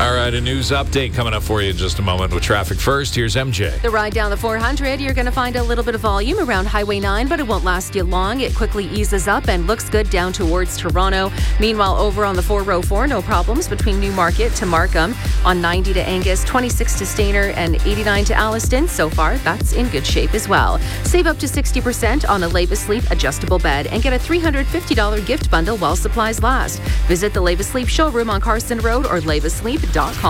All right, a news update coming up for you in just a moment with traffic first. Here's MJ. The ride down the 400, you're going to find a little bit of volume around Highway 9, but it won't last you long. It quickly eases up and looks good down towards Toronto. Meanwhile, over on the 404, no problems between Newmarket to Markham. On 90 to Angus, 26 to Stayner, and 89 to Alliston. So far, that's in good shape as well. Save up to 60% on a Labasleep adjustable bed and get a $350 gift bundle while supplies last. Visit the Labasleep showroom on Carson Road or labasleep.com.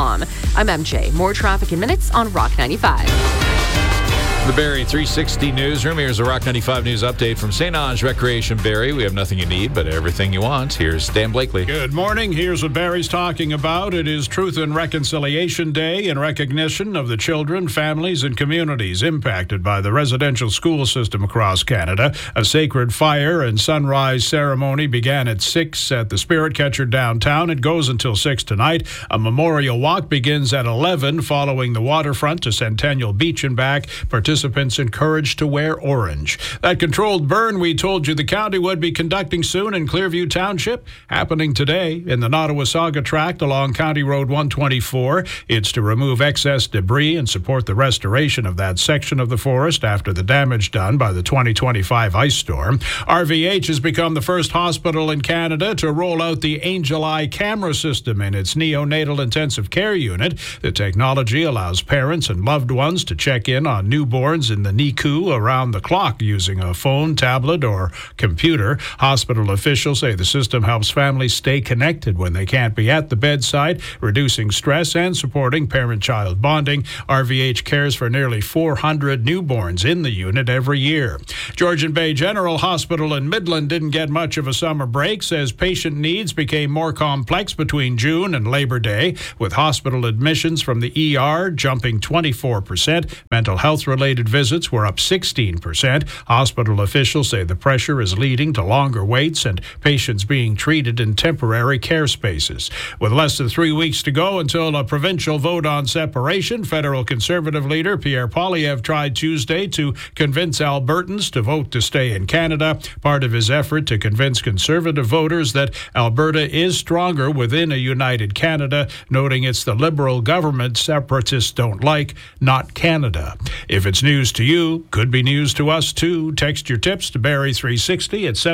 I'm MJ. More traffic in minutes on Rock 95. The Barrie 360 newsroom. Here's a Rock 95 news update from St. Ange Recreation Barrie. We have nothing you need, but everything you want. Here's Dan Blakely. Good morning. Here's what Barrie's talking about. It is Truth and Reconciliation Day in recognition of the children, families, and communities impacted by the residential school system across Canada. A sacred fire and sunrise ceremony began at 6 at the Spirit Catcher downtown. It goes until 6 tonight. A memorial walk begins at 11 following the waterfront to Centennial Beach and back. Participants encouraged to wear orange. That controlled burn we told you the county would be conducting soon in Clearview Township, happening today in the Nottawasaga tract along County Road 124. It's to remove excess debris and support the restoration of that section of the forest after the damage done by the 2025 ice storm. RVH has become the first hospital in Canada to roll out the Angel Eye camera system in its neonatal intensive care unit. The technology allows parents and loved ones to check in on newborns in the NICU around the clock using a phone, tablet, or computer. Hospital officials say the system helps families stay connected when they can't be at the bedside, reducing stress and supporting parent-child bonding. RVH cares for nearly 400 newborns in the unit every year. Georgian Bay General Hospital in Midland didn't get much of a summer break, says patient needs became more complex between June and Labor Day, with hospital admissions from the ER jumping 24%. Mental health-related visits were up 16%. Hospital officials say the pressure is leading to longer waits and patients being treated in temporary care spaces. With less than 3 weeks to go until a provincial vote on separation, federal Conservative leader Pierre Poilievre tried Tuesday to convince Albertans to vote to stay in Canada, part of his effort to convince Conservative voters that Alberta is stronger within a united Canada, noting it's the Liberal government separatists don't like, not Canada. If it's news to you, could be news to us too. Text your tips to Barrie 360 at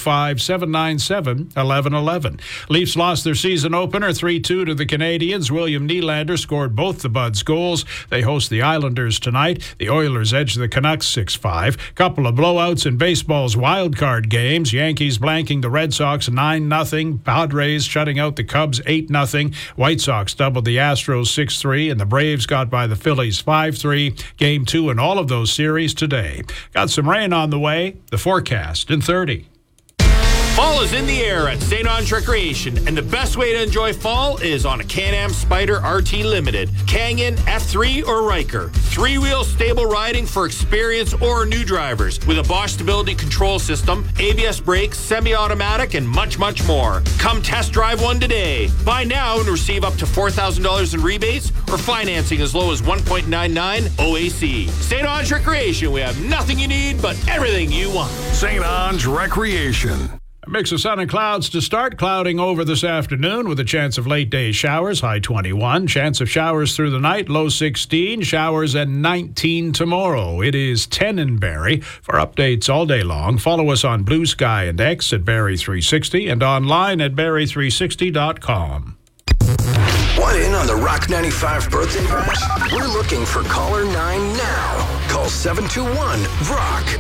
705-797-1111. Leafs lost their season opener 3-2 to the Canadiens. William Nylander scored both the Buds goals. They host the Islanders tonight. The Oilers edge the Canucks 6-5. Couple of blowouts in baseball's wildcard games. Yankees blanking the Red Sox 9-0. Padres shutting out the Cubs 8-0. White Sox doubled the Astros 6-3, and the Braves got by the Phillies 5-3. Game 2 in all of those series today. Got some rain on the way. The forecast in 30. Fall is in the air at St. Ange Recreation, and the best way to enjoy fall is on a Can-Am Spyder RT Limited, Canyon, F3, or Ryker. Three-wheel stable riding for experienced or new drivers with a Bosch Stability Control System, ABS brakes, semi-automatic, and much, much more. Come test drive one today. Buy now and receive up to $4,000 in rebates or financing as low as 1.99 OAC. St. Ange Recreation, we have nothing you need but everything you want. St. Ange Recreation. A mix of sun and clouds to start. Clouding over this afternoon with a chance of late day showers, high 21. Chance of showers through the night, low 16. Showers at 19 tomorrow. It is 10 in Barrie. For updates all day long, follow us on Blue Sky and X at Barrie 360 and online at barrie360.com. Want in on the Rock 95 birthday bash? We're looking for caller 9 now. Call 721-ROCK.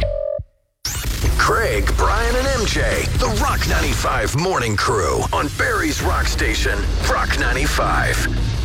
Craig, Brian, and MJ, the Rock 95 Morning Crew on Barrie's Rock Station, Rock 95.